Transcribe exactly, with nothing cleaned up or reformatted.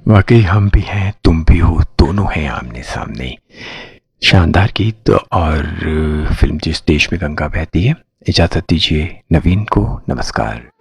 वाकई हम भी हैं, तुम भी हो, दोनों हैं आमने सामने। शानदार गीत और फिल्म जिस देश में गंगा बहती है। इजाज़त दीजिए नवीन को, नमस्कार।